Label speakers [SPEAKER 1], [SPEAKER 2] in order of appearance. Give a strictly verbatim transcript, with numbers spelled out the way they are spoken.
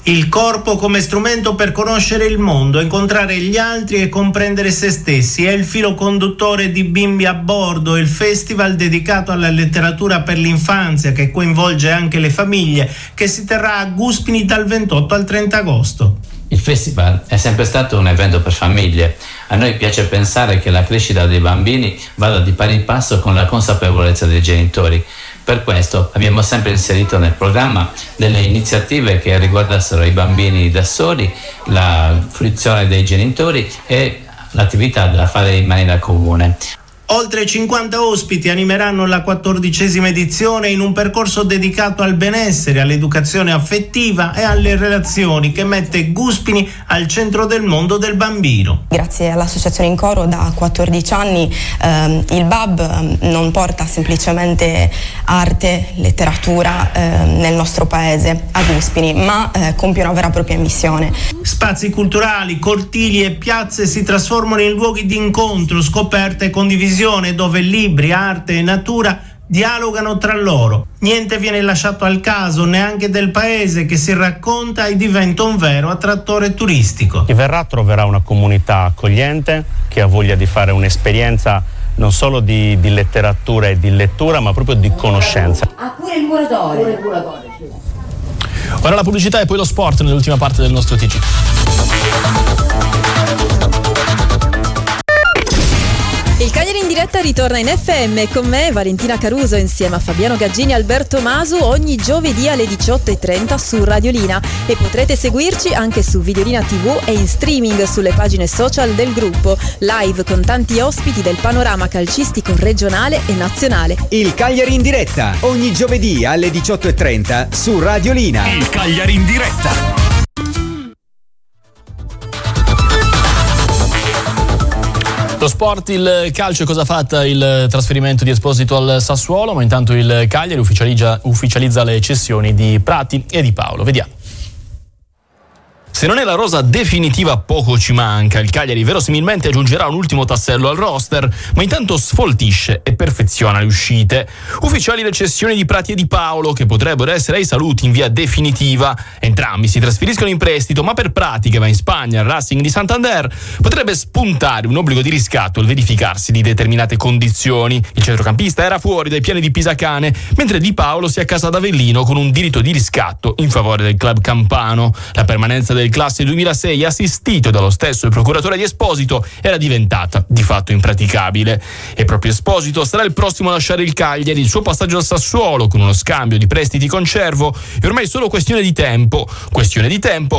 [SPEAKER 1] Il corpo come strumento per conoscere il mondo, incontrare gli altri e comprendere se stessi è il filo conduttore di Bimbi a Bordo, il festival dedicato alla letteratura per l'infanzia che coinvolge anche le famiglie, che si terrà a Guspini dal ventotto al trenta agosto.
[SPEAKER 2] Il festival è sempre stato un evento per famiglie. A noi piace pensare che la crescita dei bambini vada di pari passo con la consapevolezza dei genitori. Per questo abbiamo sempre inserito nel programma delle iniziative che riguardassero i bambini da soli, la fruizione dei genitori e l'attività da fare in maniera comune.
[SPEAKER 1] Oltre cinquanta ospiti animeranno la quattordicesima edizione in un percorso dedicato al benessere, all'educazione affettiva e alle relazioni che mette Guspini al centro del mondo del bambino.
[SPEAKER 3] Grazie all'Associazione In Coro da quattordici anni ehm, il B A B non porta semplicemente arte, letteratura ehm, nel nostro paese, a Guspini, ma eh, compie una vera e propria missione.
[SPEAKER 1] Spazi culturali, cortili e piazze si trasformano in luoghi di incontro, scoperta e condivisione, dove libri, arte e natura dialogano tra loro. Niente viene lasciato al caso, neanche del paese che si racconta e diventa un vero attrattore turistico.
[SPEAKER 4] Chi verrà troverà una comunità accogliente che ha voglia di fare un'esperienza non solo di, di letteratura e di lettura, ma proprio di conoscenza.
[SPEAKER 5] Ah, pure il muratore. Pure il muratore.
[SPEAKER 6] Ora la pubblicità e poi lo sport nell'ultima parte del nostro T G.
[SPEAKER 7] Il Cagliari in diretta ritorna in F M con me, Valentina Caruso, insieme a Fabiano Gaggini e Alberto Masu, ogni giovedì alle diciotto e trenta su Radiolina, e potrete seguirci anche su Videolina tivù e in streaming sulle pagine social del gruppo, live con tanti ospiti del panorama calcistico regionale e nazionale.
[SPEAKER 8] Il Cagliari in diretta, ogni giovedì alle diciotto e trenta su Radiolina.
[SPEAKER 9] Il Cagliari in diretta.
[SPEAKER 6] Lo sport, il calcio, cosa ha fatto il trasferimento di Esposito al Sassuolo, ma intanto il Cagliari ufficializza, ufficializza le cessioni di Prati e Di Paolo. Vediamo.
[SPEAKER 10] Se non è la rosa definitiva, poco ci manca. Il Cagliari verosimilmente aggiungerà un ultimo tassello al roster, ma intanto sfoltisce e perfeziona le uscite. Ufficiali le cessioni di Prati e Di Paolo, che potrebbero essere ai saluti in via definitiva. Entrambi si trasferiscono in prestito, ma per Prati, che va in Spagna al Racing di Santander, potrebbe spuntare un obbligo di riscatto al verificarsi di determinate condizioni. Il centrocampista era fuori dai piani di Pisacane, mentre Di Paolo si è a casa ad Avellino con un diritto di riscatto in favore del club campano. La permanenza del classe duemilasei, assistito dallo stesso il procuratore di Esposito, era diventata di fatto impraticabile. E proprio Esposito sarà il prossimo a lasciare il Cagliari. Il suo passaggio al Sassuolo, con uno scambio di prestiti con Cervo, è ormai solo questione di tempo. Questione di tempo